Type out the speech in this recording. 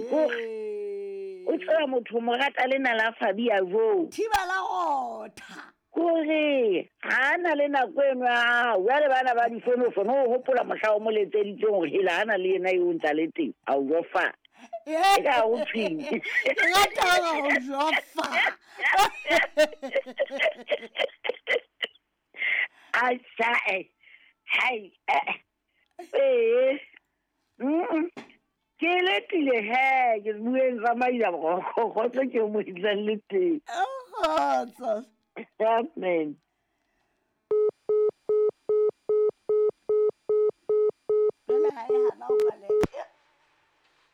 o tswa motho mo rata lena la Fabi a jo thiba la gotha kore ha na le nako eno ya jwale bana ba difonofono o hopola mohla o mo letseditseng gore hela hana le yena yo ntla le teng a o jofa ka o tshwini ke rata go jofa acha hai ke letile he ke bueng ra maila go tse ke mo itlang le teng gotsa amen le ha e hana o